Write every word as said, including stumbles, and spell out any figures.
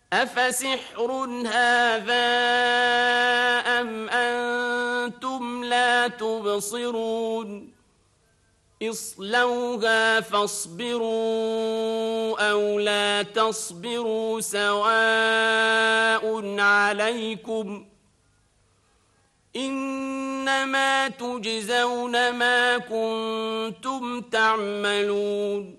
أفسحر هذا أم أنتم لا تبصرون اصلوها فاصبروا أو لا تصبروا سواء عليكم إنما تجزون ما كنتم تعملون